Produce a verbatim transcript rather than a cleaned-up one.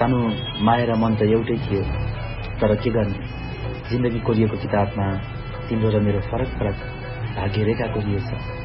सानो माया र मन त एउटै थियो, तर के गर्ने, जिन्दगी कोरिएको किताबमा तिम्रो र मेरो फरक फरक भाग्य रेखा कोरिएछ।